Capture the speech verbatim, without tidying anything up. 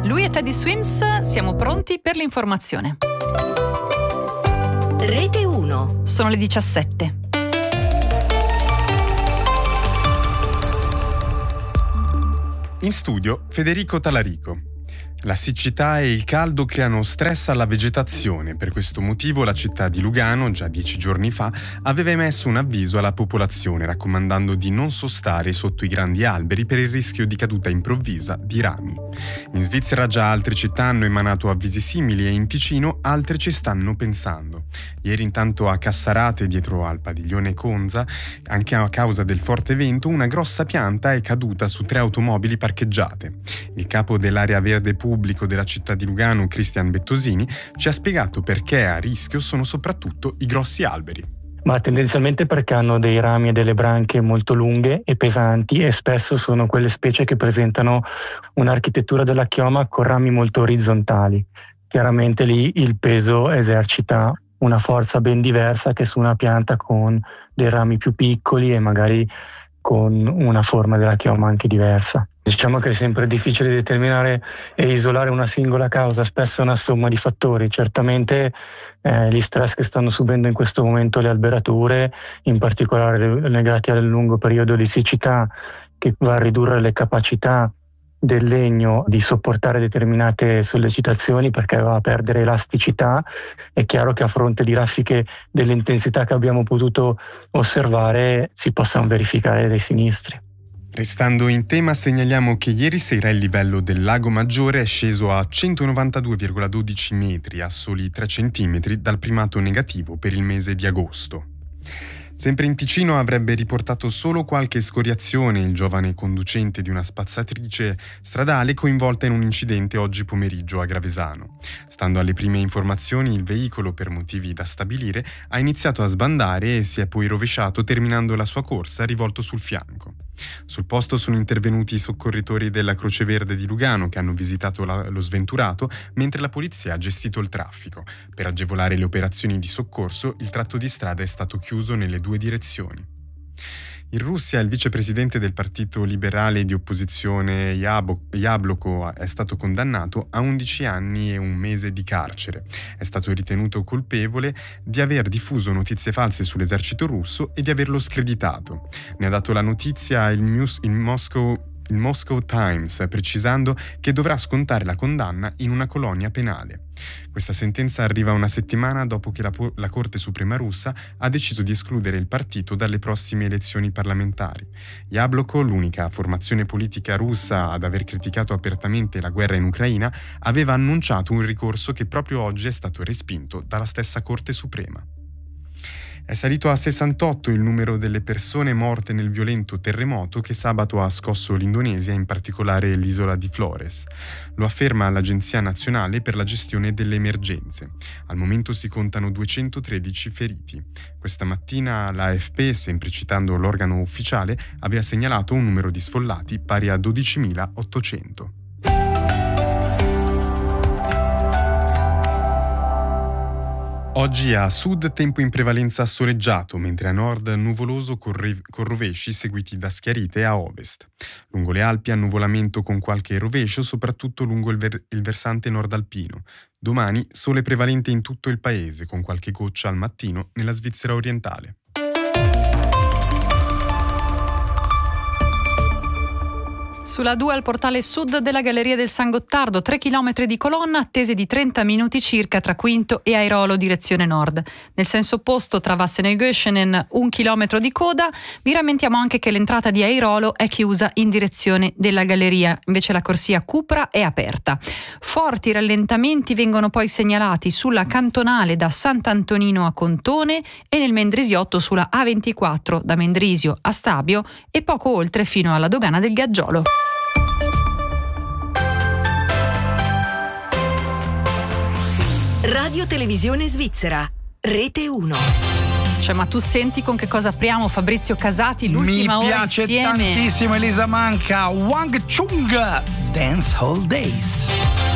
Lui e Teddy Swims, siamo pronti per l'informazione. Rete uno. Sono le diciassette. In studio Federico Talarico. La siccità e il caldo creano stress alla vegetazione. Per questo motivo la città di Lugano, già dieci giorni fa, aveva emesso un avviso alla popolazione raccomandando di non sostare sotto i grandi alberi per il rischio di caduta improvvisa di rami. In Svizzera già altre città hanno emanato avvisi simili e in Ticino altre ci stanno pensando. Ieri intanto a Cassarate, dietro al padiglione Conza, anche a causa del forte vento, una grossa pianta è caduta su tre automobili parcheggiate. Il capo dell'area verde pubblico della città di Lugano, Cristian Bettosini, ci ha spiegato perché a rischio sono soprattutto i grossi alberi. Ma tendenzialmente perché hanno dei rami e delle branche molto lunghe e pesanti e spesso sono quelle specie che presentano un'architettura della chioma con rami molto orizzontali. Chiaramente lì il peso esercita una forza ben diversa che su una pianta con dei rami più piccoli e magari con una forma della chioma anche diversa. Diciamo che è sempre difficile determinare e isolare una singola causa, spesso è una somma di fattori. Certamente eh, gli stress che stanno subendo in questo momento le alberature, in particolare legati al lungo periodo di siccità che va a ridurre le capacità del legno di sopportare determinate sollecitazioni perché va a perdere elasticità. È chiaro che a fronte di raffiche dell'intensità che abbiamo potuto osservare si possano verificare dei sinistri. Restando in tema, segnaliamo che ieri sera il livello del Lago Maggiore è sceso a centonovantadue virgola dodici metri, a soli tre centimetri dal primato negativo per il mese di agosto. Sempre in Ticino avrebbe riportato solo qualche scoriazione il giovane conducente di una spazzatrice stradale coinvolta in un incidente oggi pomeriggio a Gravesano. Stando alle prime informazioni, il veicolo, per motivi da stabilire, ha iniziato a sbandare e si è poi rovesciato terminando la sua corsa rivolto sul fianco. Sul posto sono intervenuti i soccorritori della Croce Verde di Lugano che hanno visitato la, lo sventurato mentre la polizia ha gestito il traffico. Per agevolare le operazioni di soccorso, il tratto di strada è stato chiuso nelle due direzioni. In Russia il vicepresidente del partito liberale di opposizione Yabloko è stato condannato a undici anni e un mese di carcere. È stato ritenuto colpevole di aver diffuso notizie false sull'esercito russo e di averlo screditato. Ne ha dato la notizia il, Mus- il Moscow Il Moscow Times, precisando che dovrà scontare la condanna in una colonia penale. Questa sentenza arriva una settimana dopo che la, po- la Corte Suprema russa ha deciso di escludere il partito dalle prossime elezioni parlamentari. Yabloko, l'unica formazione politica russa ad aver criticato apertamente la guerra in Ucraina, aveva annunciato un ricorso che proprio oggi è stato respinto dalla stessa Corte Suprema. È salito a sessantotto il numero delle persone morte nel violento terremoto che sabato ha scosso l'Indonesia, in particolare l'isola di Flores. Lo afferma l'Agenzia Nazionale per la Gestione delle Emergenze. Al momento si contano duecentotredici feriti. Questa mattina l'A F P, sempre citando l'organo ufficiale, aveva segnalato un numero di sfollati pari a dodicimilaottocento. Oggi a sud tempo in prevalenza soleggiato, mentre a nord nuvoloso con, re- con rovesci seguiti da schiarite a ovest. Lungo le Alpi annuvolamento con qualche rovescio, soprattutto lungo il, ver- il versante nord-alpino. Domani sole prevalente in tutto il paese, con qualche goccia al mattino nella Svizzera orientale. Sulla due al portale sud della Galleria del San Gottardo, tre chilometri di colonna attese di trenta minuti circa tra Quinto e Airolo direzione nord. Nel senso opposto tra Wassenaar-Göschenen un chilometro di coda. Vi rammentiamo anche che l'entrata di Airolo è chiusa in direzione della Galleria, invece la corsia Cupra è aperta. Forti rallentamenti vengono poi segnalati sulla cantonale da Sant'Antonino a Contone e nel Mendrisiotto sulla A ventiquattro da Mendrisio a Stabio e poco oltre fino alla dogana del Gaggiolo. Radio Televisione Svizzera, Rete uno. Cioè, ma tu senti con che cosa apriamo, Fabrizio Casati, l'ultima ora insieme? Mi piace tantissimo Elisa Manca, Wang Chung, Dance Hall Days.